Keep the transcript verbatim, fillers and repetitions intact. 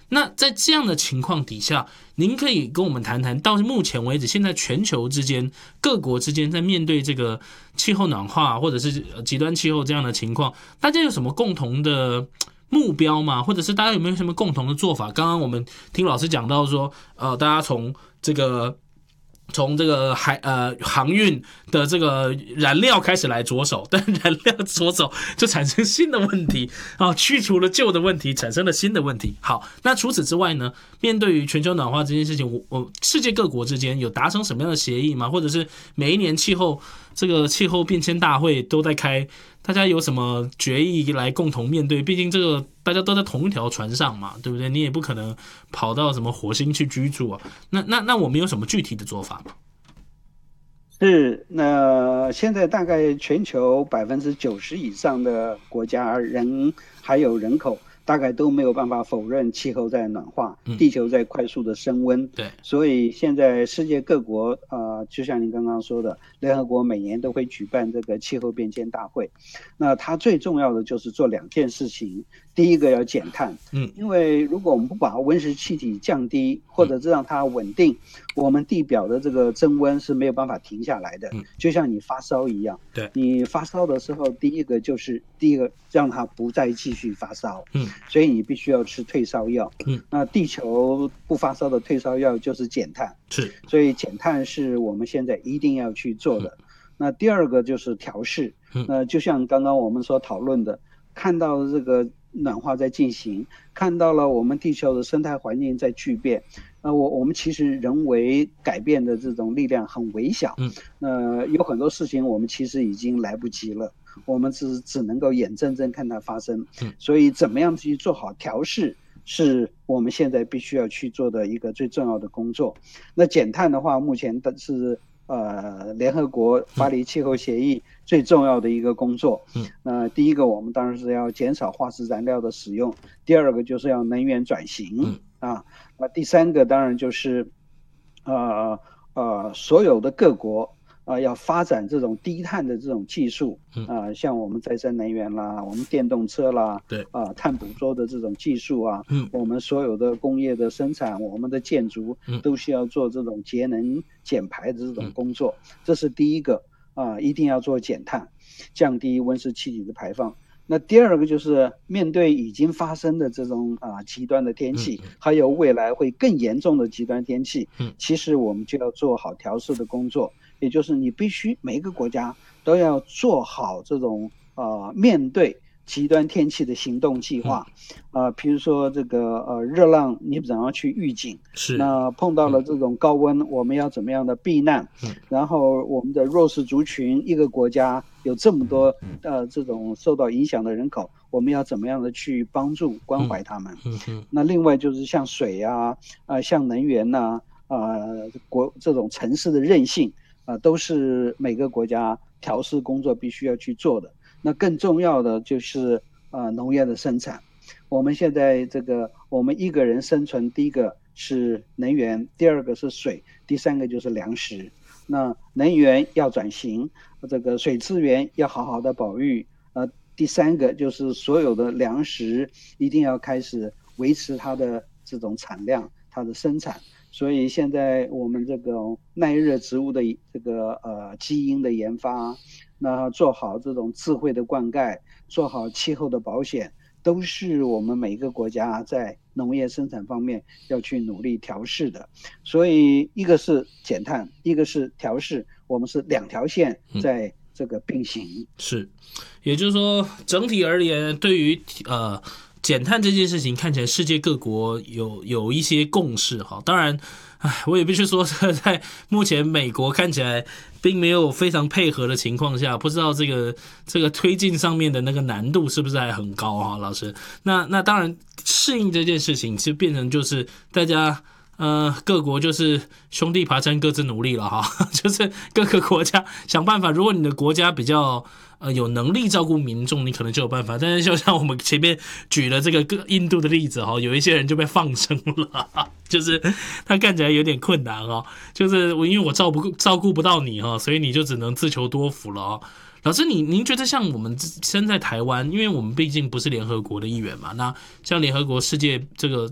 那在这样的情况底下，您可以跟我们谈谈，到目前为止，现在全球之间各国之间在面对这个气候暖化或者是极端气候这样的情况，大家有什么共同的目标吗？或者是大家有没有什么共同的做法？刚刚我们听老师讲到说，呃，大家从这个。从这个海呃航运的这个燃料开始来着手，但燃料着手就产生新的问题啊，去除了旧的问题，产生了新的问题。好，那除此之外呢？面对于全球暖化这件事情，我我世界各国之间有达成什么样的协议吗？或者是每一年气候这个气候变迁大会都在开，大家有什么决议来共同面对？毕竟这个大家都在同一条船上嘛，对不对？你也不可能跑到什么火星去居住啊。那那那我们有什么具体的做法吗？ 是，那现在大概全球百分之九十以上的国家人还有人口，大概都没有办法否认气候在暖化，地球在快速的升温。 对， 所以现在世界各国，呃，就像您刚刚说的，联合国每年都会举办这个气候变迁大会。那它最重要的就是做两件事情，第一个要减碳，嗯，因为如果我们不把温室气体降低，或者是让它稳定，我们地表的这个增温是没有办法停下来的。就像你发烧一样， 对， 你发烧的时候，第一个就是第一个让它不再继续发烧， 嗯， 所以你必须要吃退烧药，嗯，那地球不发烧的退烧药就是减碳， 是， 所以减碳是我们现在一定要去做的。嗯、那第二个就是调试，那就像刚刚我们所讨论的，看到这个暖化在进行，看到了我们地球的生态环境在巨变，那我我们其实人为改变的这种力量很微小，嗯，呃，有很多事情我们其实已经来不及了，我们只只能够眼睁睁看它发生，嗯，所以怎么样去做好调试，是我们现在必须要去做的一个最重要的工作。那减碳的话，目前的是呃联合国巴黎气候协议最重要的一个工作。嗯，那第一个我们当然是要减少化石燃料的使用，第二个就是要能源转型。嗯啊，那第三个当然就是，呃呃，所有的各国啊、呃、要发展这种低碳的这种技术，啊、呃，像我们再生能源啦，我们电动车啦， 对啊、呃，碳捕捉的这种技术啊，嗯，我们所有的工业的生产，我们的建筑都需要做这种节能减排的这种工作，这是第一个啊、呃，一定要做减碳，降低温室气体的排放。那第二个就是面对已经发生的这种啊、呃、极端的天气，还有未来会更严重的极端天气，其实我们就要做好调试的工作，也就是你必须每一个国家都要做好这种啊、呃、面对极端天气的行动计划，啊、呃，比如说这个呃热浪，你怎样去预警？ 是。 那碰到了这种高温，嗯、我们要怎么样的避难？嗯、然后我们的弱势族群，一个国家有这么多呃这种受到影响的人口，我们要怎么样的去帮助关怀他们？嗯嗯、那另外就是像水啊，呃，像能源呐、啊，呃，国这种城市的韧性啊、呃，都是每个国家调试工作必须要去做的。那更重要的就是呃农业的生产，我们现在这个我们一个人生存，第一个是能源，第二个是水，第三个就是粮食。那能源要转型，这个水资源要好好的保育，呃，第三个就是所有的粮食一定要开始维持它的这种产量，它的生产。所以现在我们这个耐热植物的这个呃基因的研发，那做好这种智慧的灌溉，做好气候的保险，都是我们每个国家在农业生产方面要去努力调试的。所以一个是减碳，一个是调试，我们是两条线在这个并行。嗯、 是，也就是说，整体而言，对于呃。减碳这件事情看起来世界各国有有一些共识哈，当然，唉，我也必须说，在目前美国看起来并没有非常配合的情况下，不知道这个这个推进上面的那个难度是不是还很高哈，老师？那那当然适应这件事情，其实变成就是大家。呃，各国就是兄弟爬山各自努力了哈，就是各个国家想办法。如果你的国家比较呃有能力照顾民众，你可能就有办法。但是就像我们前面举了这个印度的例子哈，有一些人就被放生了，就是他看起来有点困难哈，就是我因为我照不照顾不到你哈，所以你就只能自求多福了哦。老师，你您觉得像我们身在台湾，因为我们毕竟不是联合国的一员嘛，那像联合国世界这个